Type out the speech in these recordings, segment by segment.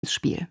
Spiel.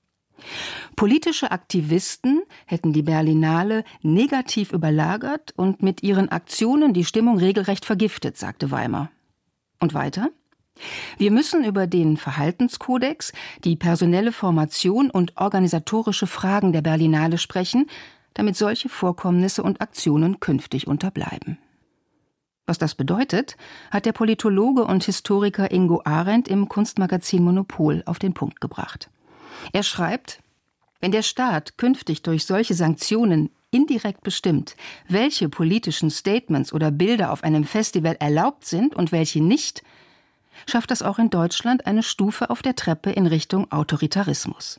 Politische Aktivisten hätten die Berlinale negativ überlagert und mit ihren Aktionen die Stimmung regelrecht vergiftet, sagte Weimar. Und weiter? Wir müssen über den Verhaltenskodex, die personelle Formation und organisatorische Fragen der Berlinale sprechen, damit solche Vorkommnisse und Aktionen künftig unterbleiben. Was das bedeutet, hat der Politologe und Historiker Ingo Arendt im Kunstmagazin Monopol auf den Punkt gebracht. Er schreibt: Wenn der Staat künftig durch solche Sanktionen indirekt bestimmt, welche politischen Statements oder Bilder auf einem Festival erlaubt sind und welche nicht, schafft das auch in Deutschland eine Stufe auf der Treppe in Richtung Autoritarismus.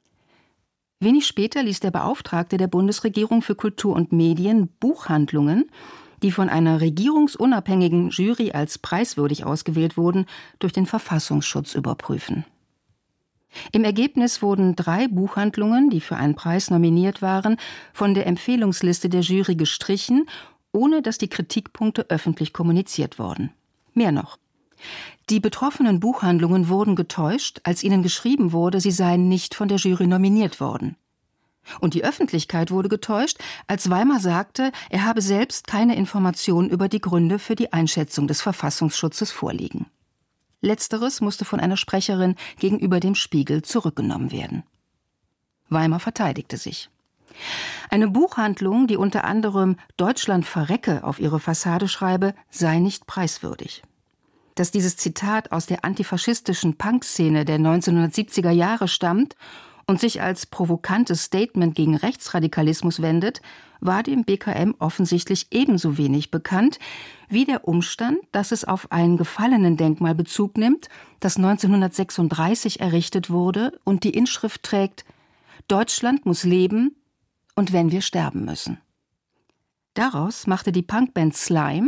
Wenig später ließ der Beauftragte der Bundesregierung für Kultur und Medien Buchhandlungen, die von einer regierungsunabhängigen Jury als preiswürdig ausgewählt wurden, durch den Verfassungsschutz überprüfen. Im Ergebnis wurden 3 Buchhandlungen, die für einen Preis nominiert waren, von der Empfehlungsliste der Jury gestrichen, ohne dass die Kritikpunkte öffentlich kommuniziert wurden. Mehr noch: Die betroffenen Buchhandlungen wurden getäuscht, als ihnen geschrieben wurde, sie seien nicht von der Jury nominiert worden. Und die Öffentlichkeit wurde getäuscht, als Weimar sagte, er habe selbst keine Informationen über die Gründe für die Einschätzung des Verfassungsschutzes vorliegen. Letzteres musste von einer Sprecherin gegenüber dem Spiegel zurückgenommen werden. Weimar verteidigte sich. Eine Buchhandlung, die unter anderem »Deutschland verrecke« auf ihre Fassade schreibe, sei nicht preiswürdig. Dass dieses Zitat aus der antifaschistischen Punkszene der 1970er Jahre stammt und sich als provokantes Statement gegen Rechtsradikalismus wendet, war dem BKM offensichtlich ebenso wenig bekannt wie der Umstand, dass es auf ein Gefallenendenkmal Bezug nimmt, das 1936 errichtet wurde und die Inschrift trägt: »Deutschland muss leben, und wenn wir sterben müssen.« Daraus machte die Punkband Slime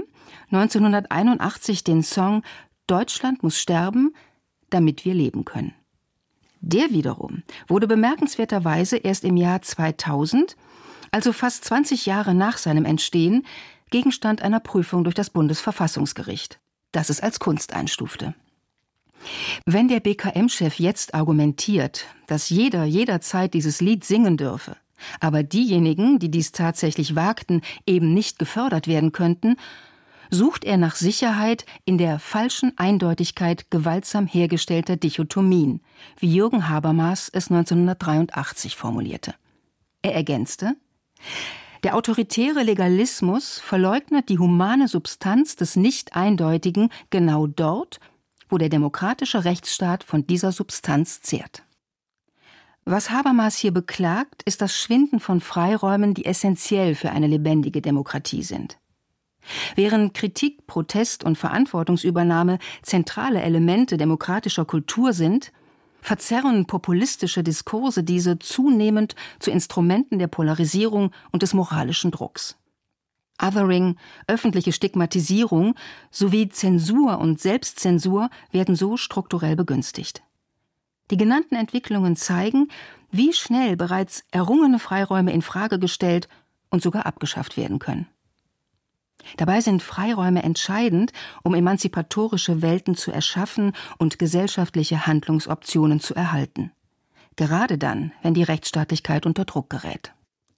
1981 den Song »Deutschland muss sterben, damit wir leben können«. Der wiederum wurde bemerkenswerterweise erst im Jahr 2000, also fast 20 Jahre nach seinem Entstehen, Gegenstand einer Prüfung durch das Bundesverfassungsgericht, das es als Kunst einstufte. Wenn der BKM-Chef jetzt argumentiert, dass jeder jederzeit dieses Lied singen dürfe, aber diejenigen, die dies tatsächlich wagten, eben nicht gefördert werden könnten, sucht er nach Sicherheit in der falschen Eindeutigkeit gewaltsam hergestellter Dichotomien, wie Jürgen Habermas es 1983 formulierte. Er ergänzte: Der autoritäre Legalismus verleugnet die humane Substanz des Nicht-Eindeutigen genau dort, wo der demokratische Rechtsstaat von dieser Substanz zehrt. Was Habermas hier beklagt, ist das Schwinden von Freiräumen, die essentiell für eine lebendige Demokratie sind. Während Kritik, Protest und Verantwortungsübernahme zentrale Elemente demokratischer Kultur sind, verzerren populistische Diskurse diese zunehmend zu Instrumenten der Polarisierung und des moralischen Drucks. Othering, öffentliche Stigmatisierung sowie Zensur und Selbstzensur werden so strukturell begünstigt. Die genannten Entwicklungen zeigen, wie schnell bereits errungene Freiräume in Frage gestellt und sogar abgeschafft werden können. Dabei sind Freiräume entscheidend, um emanzipatorische Welten zu erschaffen und gesellschaftliche Handlungsoptionen zu erhalten. Gerade dann, wenn die Rechtsstaatlichkeit unter Druck gerät.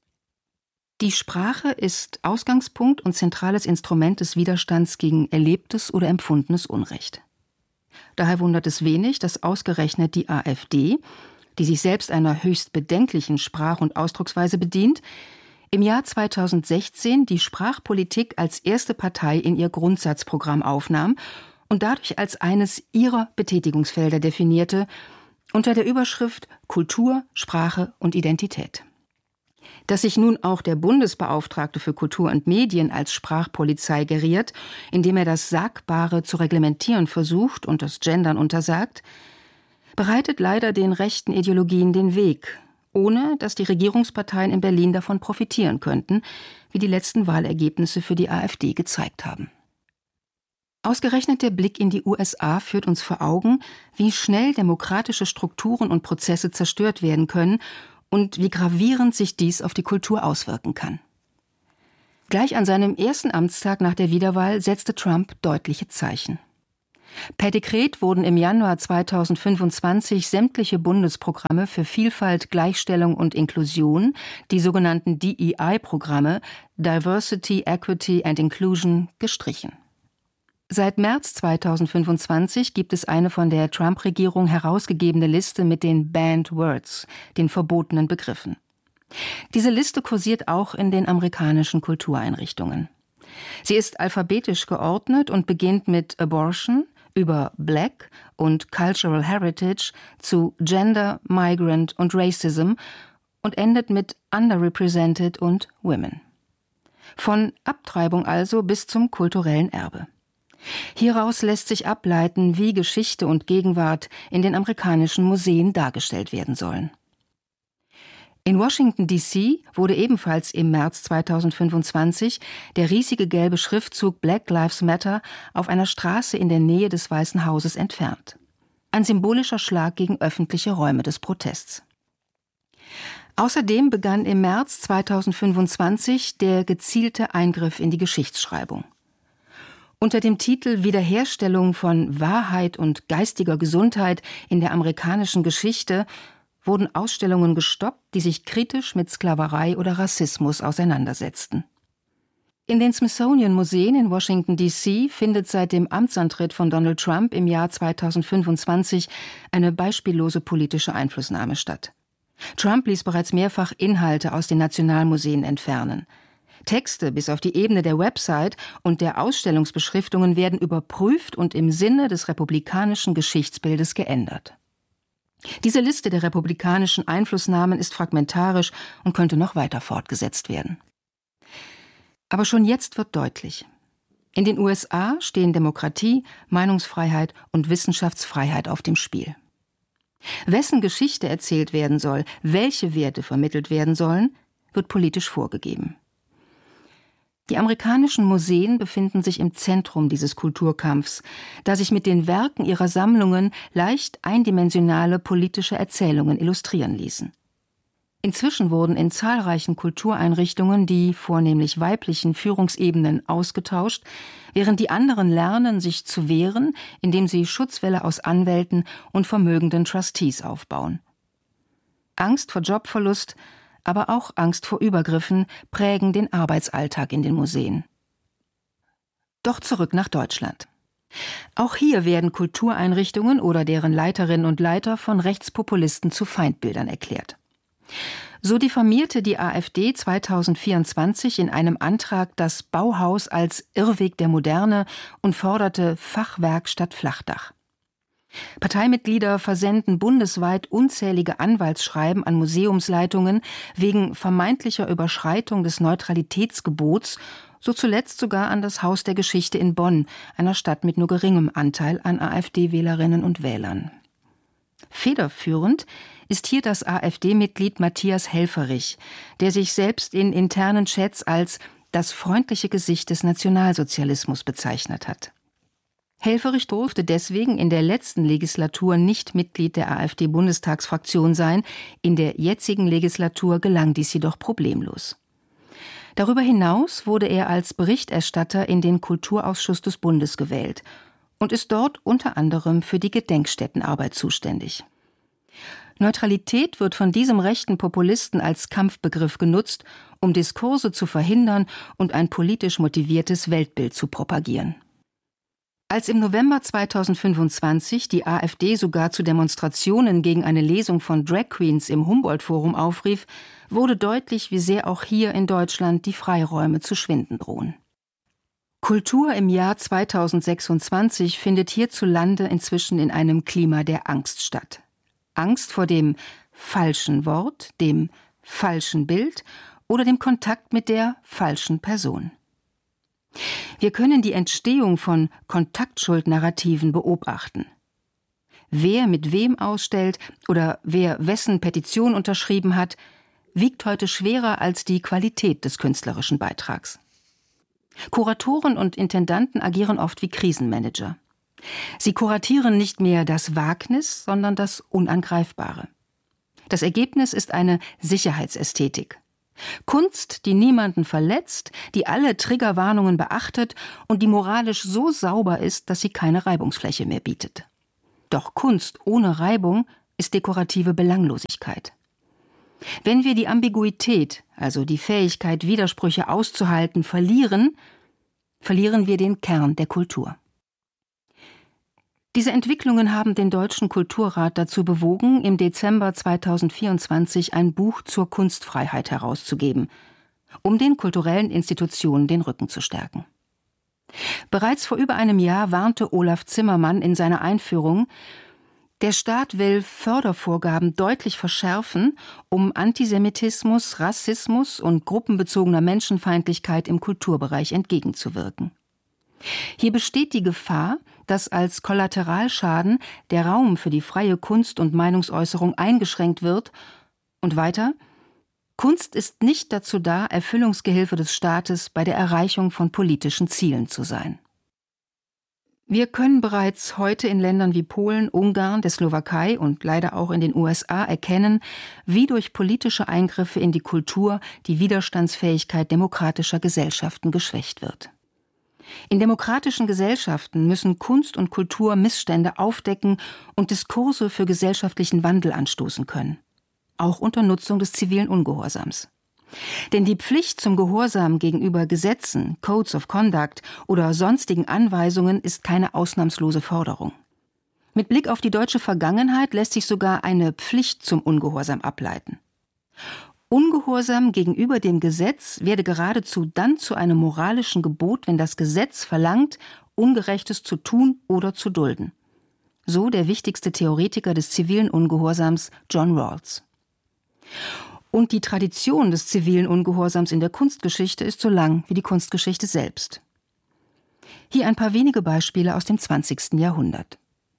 Die Sprache ist Ausgangspunkt und zentrales Instrument des Widerstands gegen erlebtes oder empfundenes Unrecht. Daher wundert es wenig, dass ausgerechnet die AfD, die sich selbst einer höchst bedenklichen Sprach- und Ausdrucksweise bedient, im Jahr 2016 die Sprachpolitik als erste Partei in ihr Grundsatzprogramm aufnahm und dadurch als eines ihrer Betätigungsfelder definierte, unter der Überschrift Kultur, Sprache und Identität. Dass sich nun auch der Bundesbeauftragte für Kultur und Medien als Sprachpolizei geriert, indem er das Sagbare zu reglementieren versucht und das Gendern untersagt, bereitet leider den rechten Ideologien den Weg, ohne dass die Regierungsparteien in Berlin davon profitieren könnten, wie die letzten Wahlergebnisse für die AfD gezeigt haben. Ausgerechnet der Blick in die USA führt uns vor Augen, wie schnell demokratische Strukturen und Prozesse zerstört werden können und wie gravierend sich dies auf die Kultur auswirken kann. Gleich an seinem ersten Amtstag nach der Wiederwahl setzte Trump deutliche Zeichen. Per Dekret wurden im Januar 2025 sämtliche Bundesprogramme für Vielfalt, Gleichstellung und Inklusion, die sogenannten DEI-Programme Diversity, Equity and Inclusion, gestrichen. Seit März 2025 gibt es eine von der Trump-Regierung herausgegebene Liste mit den Banned Words, den verbotenen Begriffen. Diese Liste kursiert auch in den amerikanischen Kultureinrichtungen. Sie ist alphabetisch geordnet und beginnt mit Abortion, über Black und Cultural Heritage zu Gender, Migrant und Racism und endet mit Underrepresented und Women. Von Abtreibung also bis zum kulturellen Erbe. Hieraus lässt sich ableiten, wie Geschichte und Gegenwart in den amerikanischen Museen dargestellt werden sollen. In Washington, D.C. wurde ebenfalls im März 2025 der riesige gelbe Schriftzug Black Lives Matter auf einer Straße in der Nähe des Weißen Hauses entfernt. Ein symbolischer Schlag gegen öffentliche Räume des Protests. Außerdem begann im März 2025 der gezielte Eingriff in die Geschichtsschreibung. Unter dem Titel Wiederherstellung von Wahrheit und geistiger Gesundheit in der amerikanischen Geschichte wurden Ausstellungen gestoppt, die sich kritisch mit Sklaverei oder Rassismus auseinandersetzten. In den Smithsonian-Museen in Washington, D.C. findet seit dem Amtsantritt von Donald Trump im Jahr 2025 eine beispiellose politische Einflussnahme statt. Trump ließ bereits mehrfach Inhalte aus den Nationalmuseen entfernen. Texte bis auf die Ebene der Website und der Ausstellungsbeschriftungen werden überprüft und im Sinne des republikanischen Geschichtsbildes geändert. Diese Liste der republikanischen Einflussnahmen ist fragmentarisch und könnte noch weiter fortgesetzt werden. Aber schon jetzt wird deutlich: In den USA stehen Demokratie, Meinungsfreiheit und Wissenschaftsfreiheit auf dem Spiel. Wessen Geschichte erzählt werden soll, welche Werte vermittelt werden sollen, wird politisch vorgegeben. Die amerikanischen Museen befinden sich im Zentrum dieses Kulturkampfs, da sich mit den Werken ihrer Sammlungen leicht eindimensionale politische Erzählungen illustrieren ließen. Inzwischen wurden in zahlreichen Kultureinrichtungen die vornehmlich weiblichen Führungsebenen ausgetauscht, während die anderen lernen, sich zu wehren, indem sie Schutzwälle aus Anwälten und vermögenden Trustees aufbauen. Angst vor Jobverlust, aber auch Angst vor Übergriffen prägen den Arbeitsalltag in den Museen. Doch zurück nach Deutschland. Auch hier werden Kultureinrichtungen oder deren Leiterinnen und Leiter von Rechtspopulisten zu Feindbildern erklärt. So diffamierte die AfD 2024 in einem Antrag das Bauhaus als Irrweg der Moderne und forderte Fachwerk statt Flachdach. Parteimitglieder versenden bundesweit unzählige Anwaltsschreiben an Museumsleitungen wegen vermeintlicher Überschreitung des Neutralitätsgebots, so zuletzt sogar an das Haus der Geschichte in Bonn, einer Stadt mit nur geringem Anteil an AfD-Wählerinnen und Wählern. Federführend ist hier das AfD-Mitglied Matthias Helfferich, der sich selbst in internen Chats als das freundliche Gesicht des Nationalsozialismus bezeichnet hat. Helfferich durfte deswegen in der letzten Legislatur nicht Mitglied der AfD-Bundestagsfraktion sein, in der jetzigen Legislatur gelang dies jedoch problemlos. Darüber hinaus wurde er als Berichterstatter in den Kulturausschuss des Bundes gewählt und ist dort unter anderem für die Gedenkstättenarbeit zuständig. Neutralität wird von diesem rechten Populisten als Kampfbegriff genutzt, um Diskurse zu verhindern und ein politisch motiviertes Weltbild zu propagieren. Als im November 2025 die AfD sogar zu Demonstrationen gegen eine Lesung von Drag Queens im Humboldt-Forum aufrief, wurde deutlich, wie sehr auch hier in Deutschland die Freiräume zu schwinden drohen. Kultur im Jahr 2026 findet hierzulande inzwischen in einem Klima der Angst statt. Angst vor dem falschen Wort, dem falschen Bild oder dem Kontakt mit der falschen Person. Wir können die Entstehung von Kontaktschuldnarrativen beobachten. Wer mit wem ausstellt oder wer wessen Petition unterschrieben hat, wiegt heute schwerer als die Qualität des künstlerischen Beitrags. Kuratoren und Intendanten agieren oft wie Krisenmanager. Sie kuratieren nicht mehr das Wagnis, sondern das Unangreifbare. Das Ergebnis ist eine Sicherheitsästhetik. Kunst, die niemanden verletzt, die alle Triggerwarnungen beachtet und die moralisch so sauber ist, dass sie keine Reibungsfläche mehr bietet. Doch Kunst ohne Reibung ist dekorative Belanglosigkeit. Wenn wir die Ambiguität, also die Fähigkeit, Widersprüche auszuhalten, verlieren wir den Kern der Kultur. Diese Entwicklungen haben den Deutschen Kulturrat dazu bewogen, im Dezember 2024 ein Buch zur Kunstfreiheit herauszugeben, um den kulturellen Institutionen den Rücken zu stärken. Bereits vor über einem Jahr warnte Olaf Zimmermann in seiner Einführung: Der Staat will Fördervorgaben deutlich verschärfen, um Antisemitismus, Rassismus und gruppenbezogener Menschenfeindlichkeit im Kulturbereich entgegenzuwirken. Hier besteht die Gefahr, dass als Kollateralschaden der Raum für die freie Kunst- und Meinungsäußerung eingeschränkt wird. Und weiter: Kunst ist nicht dazu da, Erfüllungsgehilfe des Staates bei der Erreichung von politischen Zielen zu sein. Wir können bereits heute in Ländern wie Polen, Ungarn, der Slowakei und leider auch in den USA erkennen, wie durch politische Eingriffe in die Kultur die Widerstandsfähigkeit demokratischer Gesellschaften geschwächt wird. In demokratischen Gesellschaften müssen Kunst und Kultur Missstände aufdecken und Diskurse für gesellschaftlichen Wandel anstoßen können, auch unter Nutzung des zivilen Ungehorsams. Denn die Pflicht zum Gehorsam gegenüber Gesetzen, Codes of Conduct oder sonstigen Anweisungen ist keine ausnahmslose Forderung. Mit Blick auf die deutsche Vergangenheit lässt sich sogar eine Pflicht zum Ungehorsam ableiten. Ungehorsam gegenüber dem Gesetz werde geradezu dann zu einem moralischen Gebot, wenn das Gesetz verlangt, Ungerechtes zu tun oder zu dulden. So der wichtigste Theoretiker des zivilen Ungehorsams, John Rawls. Und die Tradition des zivilen Ungehorsams in der Kunstgeschichte ist so lang wie die Kunstgeschichte selbst. Hier ein paar wenige Beispiele aus dem 20. Jahrhundert.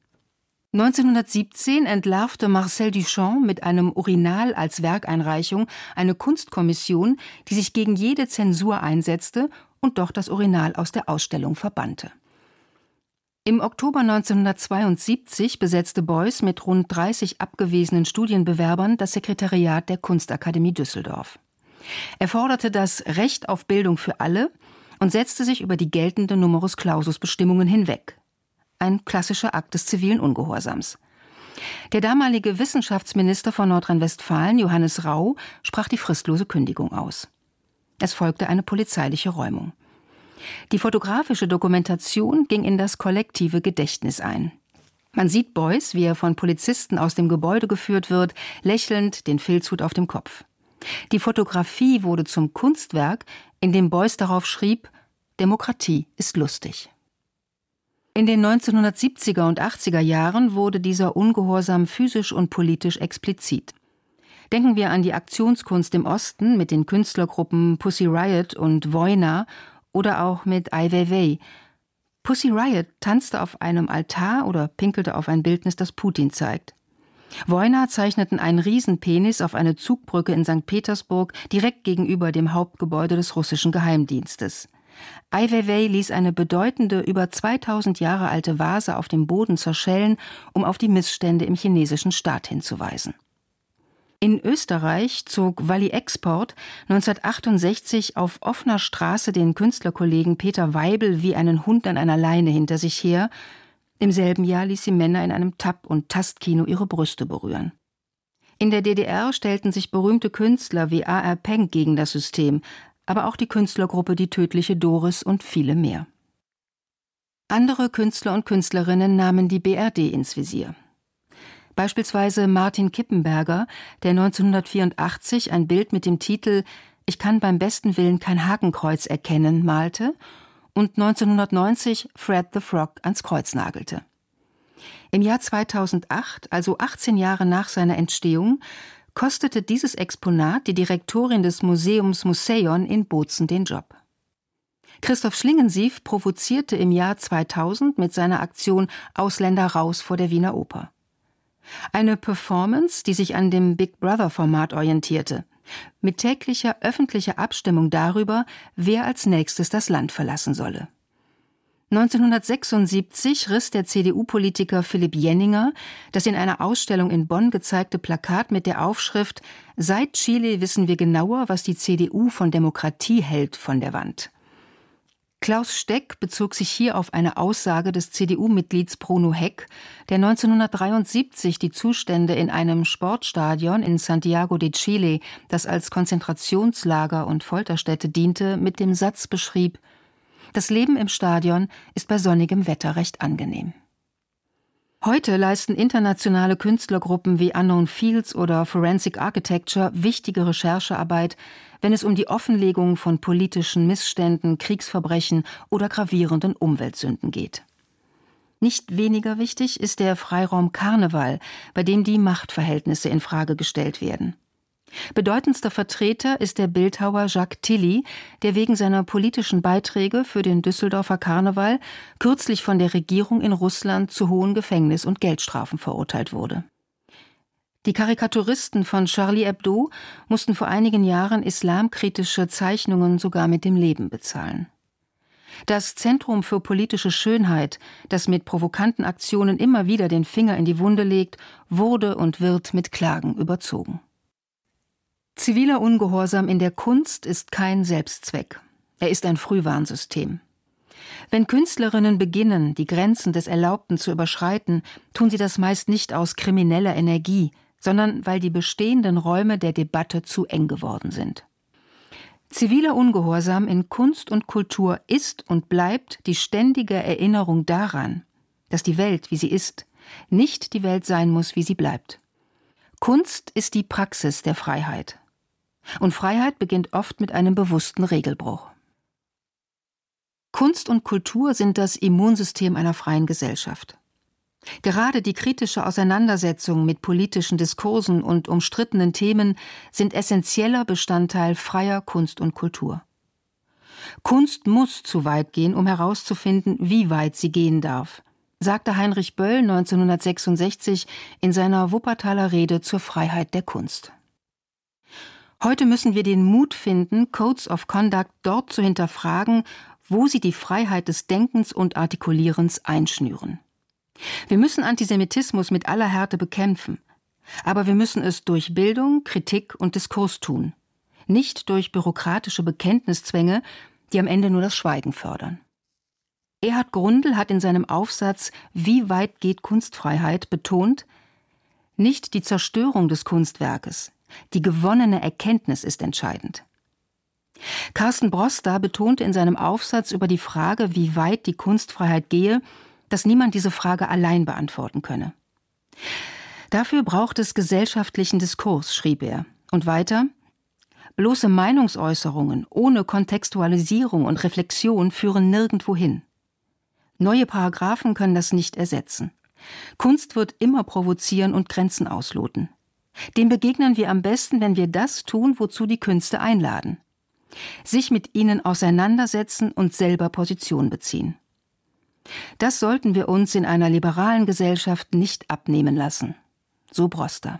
1917 entlarvte Marcel Duchamp mit einem Urinal als Werkeinreichung eine Kunstkommission, die sich gegen jede Zensur einsetzte und doch das Urinal aus der Ausstellung verbannte. Im Oktober 1972 besetzte Beuys mit rund 30 abgewiesenen Studienbewerbern das Sekretariat der Kunstakademie Düsseldorf. Er forderte das Recht auf Bildung für alle und setzte sich über die geltenden Numerus-Clausus-Bestimmungen hinweg. Ein klassischer Akt des zivilen Ungehorsams. Der damalige Wissenschaftsminister von Nordrhein-Westfalen, Johannes Rau, sprach die fristlose Kündigung aus. Es folgte eine polizeiliche Räumung. Die fotografische Dokumentation ging in das kollektive Gedächtnis ein. Man sieht Beuys, wie er von Polizisten aus dem Gebäude geführt wird, lächelnd, den Filzhut auf dem Kopf. Die Fotografie wurde zum Kunstwerk, in dem Beuys darauf schrieb: Demokratie ist lustig. In den 1970er und 80er Jahren wurde dieser Ungehorsam physisch und politisch explizit. Denken wir an die Aktionskunst im Osten mit den Künstlergruppen Pussy Riot und Voina oder auch mit Ai Weiwei. Pussy Riot tanzte auf einem Altar oder pinkelte auf ein Bildnis, das Putin zeigt. Voina zeichneten einen Riesenpenis auf eine Zugbrücke in St. Petersburg direkt gegenüber dem Hauptgebäude des russischen Geheimdienstes. Ai Weiwei ließ eine bedeutende, über 2000 Jahre alte Vase auf dem Boden zerschellen, um auf die Missstände im chinesischen Staat hinzuweisen. In Österreich zog Wally Export 1968 auf offener Straße den Künstlerkollegen Peter Weibel wie einen Hund an einer Leine hinter sich her. Im selben Jahr ließ sie Männer in einem Tab- und Tastkino ihre Brüste berühren. In der DDR stellten sich berühmte Künstler wie A.R. Penck gegen das System, aber auch die Künstlergruppe Die Tödliche Doris und viele mehr. Andere Künstler und Künstlerinnen nahmen die BRD ins Visier. Beispielsweise Martin Kippenberger, der 1984 ein Bild mit dem Titel »Ich kann beim besten Willen kein Hakenkreuz erkennen« malte und 1990 Fred the Frog ans Kreuz nagelte. Im Jahr 2008, also 18 Jahre nach seiner Entstehung, kostete dieses Exponat die Direktorin des Museums Museion in Bozen den Job. Christoph Schlingensief provozierte im Jahr 2000 mit seiner Aktion »Ausländer raus vor der Wiener Oper«. Eine Performance, die sich an dem Big Brother-Format orientierte, mit täglicher öffentlicher Abstimmung darüber, wer als nächstes das Land verlassen solle. 1976 riss der CDU-Politiker Philipp Jenninger das in einer Ausstellung in Bonn gezeigte Plakat mit der Aufschrift »Seit Chile wissen wir genauer, was die CDU von Demokratie hält« von der Wand. Klaus Steck bezog sich hier auf eine Aussage des CDU-Mitglieds Bruno Heck, der 1973 die Zustände in einem Sportstadion in Santiago de Chile, das als Konzentrationslager und Folterstätte diente, mit dem Satz beschrieb: »Das Leben im Stadion ist bei sonnigem Wetter recht angenehm.« Heute leisten internationale Künstlergruppen wie Unknown Fields oder Forensic Architecture wichtige Recherchearbeit, wenn es um die Offenlegung von politischen Missständen, Kriegsverbrechen oder gravierenden Umweltsünden geht. Nicht weniger wichtig ist der Freiraum Karneval, bei dem die Machtverhältnisse in Frage gestellt werden. Bedeutendster Vertreter ist der Bildhauer Jacques Tilly, der wegen seiner politischen Beiträge für den Düsseldorfer Karneval kürzlich von der Regierung in Russland zu hohen Gefängnis- und Geldstrafen verurteilt wurde. Die Karikaturisten von Charlie Hebdo mussten vor einigen Jahren islamkritische Zeichnungen sogar mit dem Leben bezahlen. Das Zentrum für politische Schönheit, das mit provokanten Aktionen immer wieder den Finger in die Wunde legt, wurde und wird mit Klagen überzogen. Ziviler Ungehorsam in der Kunst ist kein Selbstzweck. Er ist ein Frühwarnsystem. Wenn Künstlerinnen beginnen, die Grenzen des Erlaubten zu überschreiten, tun sie das meist nicht aus krimineller Energie, sondern weil die bestehenden Räume der Debatte zu eng geworden sind. Ziviler Ungehorsam in Kunst und Kultur ist und bleibt die ständige Erinnerung daran, dass die Welt, wie sie ist, nicht die Welt sein muss, wie sie bleibt. Kunst ist die Praxis der Freiheit. Und Freiheit beginnt oft mit einem bewussten Regelbruch. Kunst und Kultur sind das Immunsystem einer freien Gesellschaft. Gerade die kritische Auseinandersetzung mit politischen Diskursen und umstrittenen Themen sind essentieller Bestandteil freier Kunst und Kultur. Kunst muss zu weit gehen, um herauszufinden, wie weit sie gehen darf, sagte Heinrich Böll 1966 in seiner Wuppertaler Rede zur Freiheit der Kunst. Heute müssen wir den Mut finden, Codes of Conduct dort zu hinterfragen, wo sie die Freiheit des Denkens und Artikulierens einschnüren. Wir müssen Antisemitismus mit aller Härte bekämpfen, aber wir müssen es durch Bildung, Kritik und Diskurs tun, nicht durch bürokratische Bekenntniszwänge, die am Ende nur das Schweigen fördern. Erhard Grundl hat in seinem Aufsatz »Wie weit geht Kunstfreiheit?« betont: Nicht die Zerstörung des Kunstwerkes, die gewonnene Erkenntnis ist entscheidend. Carsten Broster betonte in seinem Aufsatz über die Frage, wie weit die Kunstfreiheit gehe, dass niemand diese Frage allein beantworten könne. Dafür braucht es gesellschaftlichen Diskurs, schrieb er. Und weiter: Bloße Meinungsäußerungen ohne Kontextualisierung und Reflexion führen nirgendwo hin. Neue Paragraphen können das nicht ersetzen. Kunst wird immer provozieren und Grenzen ausloten. Dem begegnen wir am besten, wenn wir das tun, wozu die Künste einladen. Sich mit ihnen auseinandersetzen und selber Position beziehen. Das sollten wir uns in einer liberalen Gesellschaft nicht abnehmen lassen. So Broster.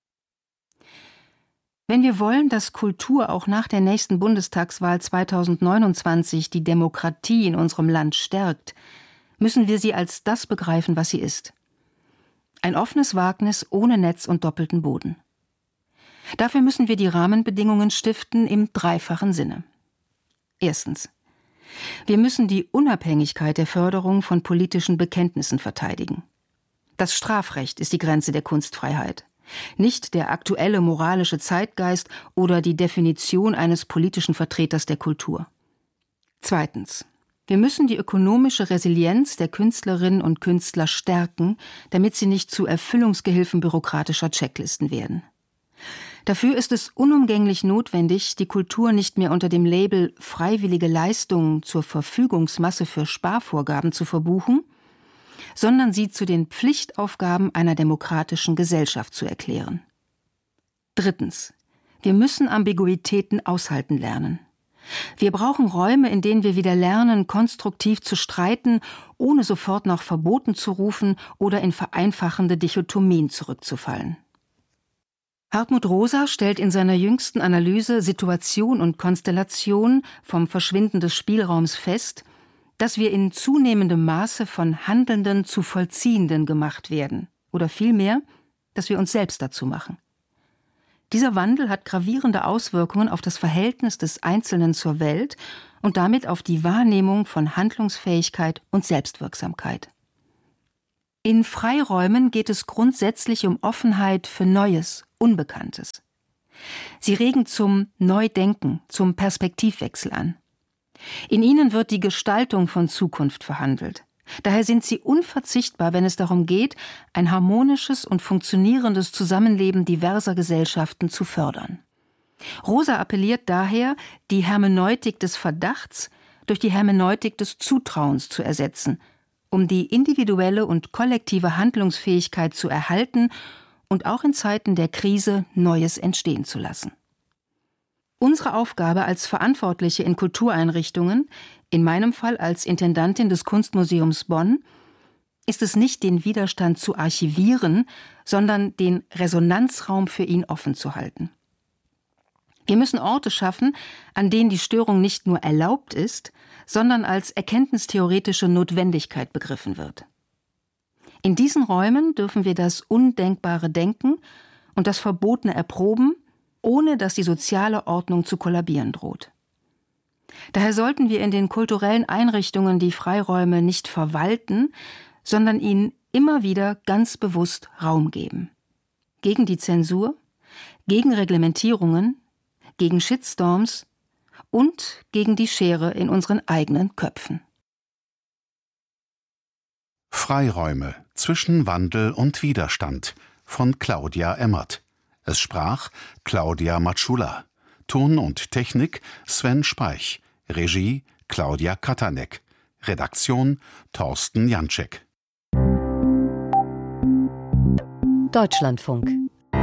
Wenn wir wollen, dass Kultur auch nach der nächsten Bundestagswahl 2029 die Demokratie in unserem Land stärkt, müssen wir sie als das begreifen, was sie ist. Ein offenes Wagnis ohne Netz und doppelten Boden. Dafür müssen wir die Rahmenbedingungen stiften im dreifachen Sinne. Erstens: Wir müssen die Unabhängigkeit der Förderung von politischen Bekenntnissen verteidigen. Das Strafrecht ist die Grenze der Kunstfreiheit, nicht der aktuelle moralische Zeitgeist oder die Definition eines politischen Vertreters der Kultur. Zweitens: Wir müssen die ökonomische Resilienz der Künstlerinnen und Künstler stärken, damit sie nicht zu Erfüllungsgehilfen bürokratischer Checklisten werden. Dafür ist es unumgänglich notwendig, die Kultur nicht mehr unter dem Label freiwillige Leistungen zur Verfügungsmasse für Sparvorgaben zu verbuchen, sondern sie zu den Pflichtaufgaben einer demokratischen Gesellschaft zu erklären. Drittens: Wir müssen Ambiguitäten aushalten lernen. Wir brauchen Räume, in denen wir wieder lernen, konstruktiv zu streiten, ohne sofort nach Verboten zu rufen oder in vereinfachende Dichotomien zurückzufallen. Hartmut Rosa stellt in seiner jüngsten Analyse Situation und Konstellation vom Verschwinden des Spielraums fest, dass wir in zunehmendem Maße von Handelnden zu Vollziehenden gemacht werden, oder vielmehr, dass wir uns selbst dazu machen. Dieser Wandel hat gravierende Auswirkungen auf das Verhältnis des Einzelnen zur Welt und damit auf die Wahrnehmung von Handlungsfähigkeit und Selbstwirksamkeit. In Freiräumen geht es grundsätzlich um Offenheit für Neues, Unbekanntes. Sie regen zum Neudenken, zum Perspektivwechsel an. In ihnen wird die Gestaltung von Zukunft verhandelt. Daher sind sie unverzichtbar, wenn es darum geht, ein harmonisches und funktionierendes Zusammenleben diverser Gesellschaften zu fördern. Rosa appelliert daher, die Hermeneutik des Verdachts durch die Hermeneutik des Zutrauens zu ersetzen, um die individuelle und kollektive Handlungsfähigkeit zu erhalten und auch in Zeiten der Krise Neues entstehen zu lassen. Unsere Aufgabe als Verantwortliche in Kultureinrichtungen, in meinem Fall als Intendantin des Kunstmuseums Bonn, ist es nicht, den Widerstand zu archivieren, sondern den Resonanzraum für ihn offen zu halten. Wir müssen Orte schaffen, an denen die Störung nicht nur erlaubt ist, sondern als erkenntnistheoretische Notwendigkeit begriffen wird. In diesen Räumen dürfen wir das Undenkbare denken und das Verbotene erproben, ohne dass die soziale Ordnung zu kollabieren droht. Daher sollten wir in den kulturellen Einrichtungen die Freiräume nicht verwalten, sondern ihnen immer wieder ganz bewusst Raum geben. Gegen die Zensur, gegen Reglementierungen, gegen Shitstorms und gegen die Schere in unseren eigenen Köpfen. Freiräume zwischen Wandel und Widerstand von Claudia Emmert. Es sprach Claudia Matschula. Ton und Technik Sven Speich. Regie Claudia Katanek. Redaktion Thorsten Janczek. Deutschlandfunk.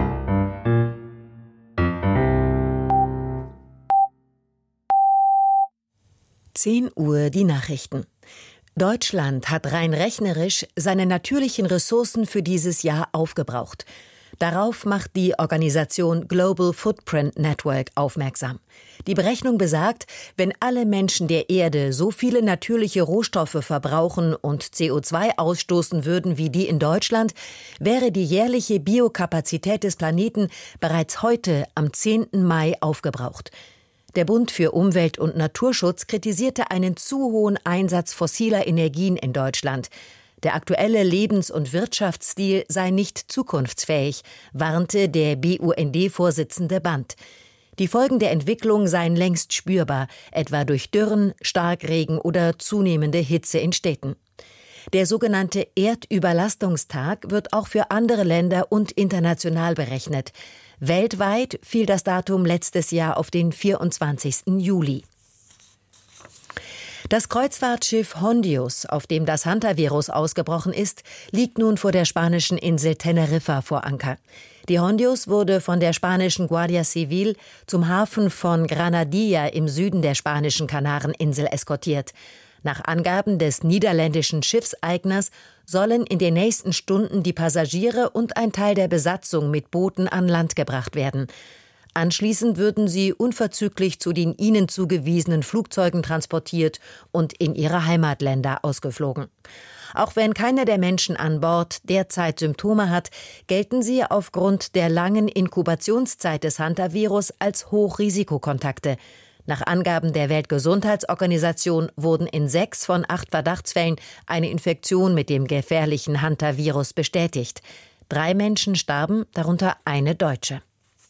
(10 Uhr) die Nachrichten. Deutschland hat rein rechnerisch seine natürlichen Ressourcen für dieses Jahr aufgebraucht. Darauf macht die Organisation Global Footprint Network aufmerksam. Die Berechnung besagt, wenn alle Menschen der Erde so viele natürliche Rohstoffe verbrauchen und CO2 ausstoßen würden wie die in Deutschland, wäre die jährliche Biokapazität des Planeten bereits heute am 10. Mai aufgebraucht. Der Bund für Umwelt und Naturschutz kritisierte einen zu hohen Einsatz fossiler Energien in Deutschland. Der aktuelle Lebens- und Wirtschaftsstil sei nicht zukunftsfähig, warnte der BUND-Vorsitzende Band. Die Folgen der Entwicklung seien längst spürbar, etwa durch Dürren, Starkregen oder zunehmende Hitze in Städten. Der sogenannte Erdüberlastungstag wird auch für andere Länder und international berechnet. Weltweit fiel das Datum letztes Jahr auf den 24. Juli. Das Kreuzfahrtschiff Hondius, auf dem das Hantavirus ausgebrochen ist, liegt nun vor der spanischen Insel Teneriffa vor Anker. Die Hondius wurde von der spanischen Guardia Civil zum Hafen von Granadilla im Süden der spanischen Kanareninsel eskortiert. Nach Angaben des niederländischen Schiffseigners sollen in den nächsten Stunden die Passagiere und ein Teil der Besatzung mit Booten an Land gebracht werden. Anschließend würden sie unverzüglich zu den ihnen zugewiesenen Flugzeugen transportiert und in ihre Heimatländer ausgeflogen. Auch wenn keiner der Menschen an Bord derzeit Symptome hat, gelten sie aufgrund der langen Inkubationszeit des Hantavirus als Hochrisikokontakte. Nach Angaben der Weltgesundheitsorganisation wurden in 6 von 8 Verdachtsfällen eine Infektion mit dem gefährlichen Hantavirus bestätigt. 3 Menschen starben, darunter eine Deutsche.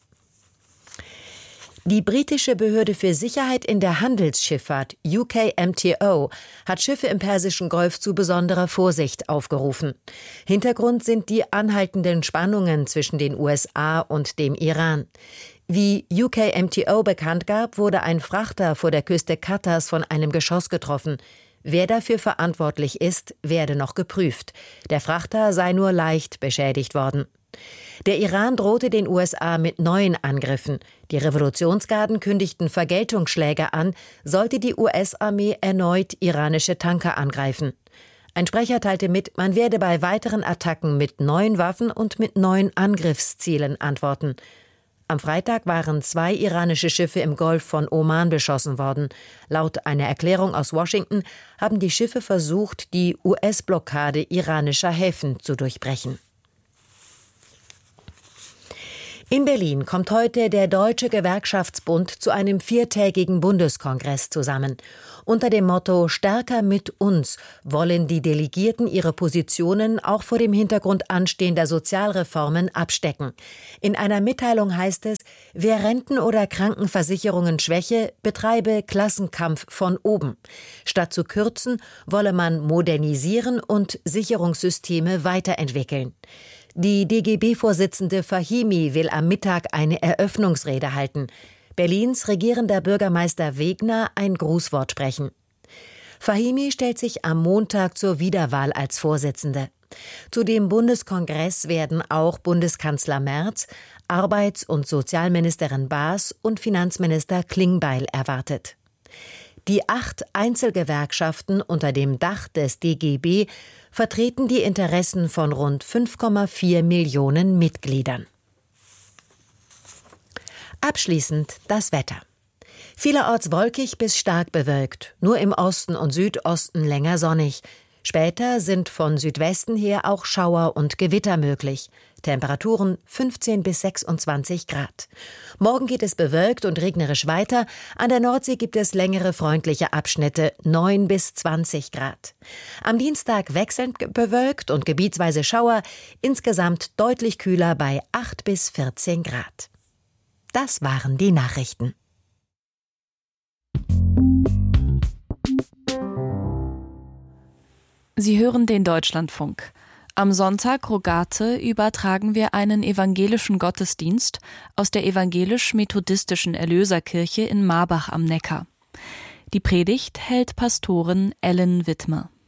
Die britische Behörde für Sicherheit in der Handelsschifffahrt, UKMTO, hat Schiffe im Persischen Golf zu besonderer Vorsicht aufgerufen. Hintergrund sind die anhaltenden Spannungen zwischen den USA und dem Iran. Wie UKMTO bekannt gab, wurde ein Frachter vor der Küste Katars von einem Geschoss getroffen. Wer dafür verantwortlich ist, werde noch geprüft. Der Frachter sei nur leicht beschädigt worden. Der Iran drohte den USA mit neuen Angriffen. Die Revolutionsgarden kündigten Vergeltungsschläge an, sollte die US-Armee erneut iranische Tanker angreifen. Ein Sprecher teilte mit, man werde bei weiteren Attacken mit neuen Waffen und mit neuen Angriffszielen antworten. Am Freitag waren 2 iranische Schiffe im Golf von Oman beschossen worden. Laut einer Erklärung aus Washington haben die Schiffe versucht, die US-Blockade iranischer Häfen zu durchbrechen. In Berlin kommt heute der Deutsche Gewerkschaftsbund zu einem 4-tägigen Bundeskongress zusammen. Unter dem Motto »Stärker mit uns« wollen die Delegierten ihre Positionen auch vor dem Hintergrund anstehender Sozialreformen abstecken. In einer Mitteilung heißt es, wer Renten- oder Krankenversicherungen schwäche, betreibe Klassenkampf von oben. Statt zu kürzen, wolle man modernisieren und Sicherungssysteme weiterentwickeln. Die DGB-Vorsitzende Fahimi will am Mittag eine Eröffnungsrede halten. Berlins regierender Bürgermeister Wegner ein Grußwort sprechen. Fahimi stellt sich am Montag zur Wiederwahl als Vorsitzende. Zu dem Bundeskongress werden auch Bundeskanzler Merz, Arbeits- und Sozialministerin Baas und Finanzminister Klingbeil erwartet. Die 8 Einzelgewerkschaften unter dem Dach des DGB vertreten die Interessen von rund 5,4 Millionen Mitgliedern. Abschließend das Wetter. Vielerorts wolkig bis stark bewölkt, nur im Osten und Südosten länger sonnig. Später sind von Südwesten her auch Schauer und Gewitter möglich. Temperaturen 15 bis 26 Grad. Morgen geht es bewölkt und regnerisch weiter. An der Nordsee gibt es längere freundliche Abschnitte, 9 bis 20 Grad. Am Dienstag wechselnd bewölkt und gebietsweise Schauer, insgesamt deutlich kühler bei 8 bis 14 Grad. Das waren die Nachrichten. Sie hören den Deutschlandfunk. Am Sonntag Rogate übertragen wir einen evangelischen Gottesdienst aus der evangelisch-methodistischen Erlöserkirche in Marbach am Neckar. Die Predigt hält Pastorin Ellen Wittmer.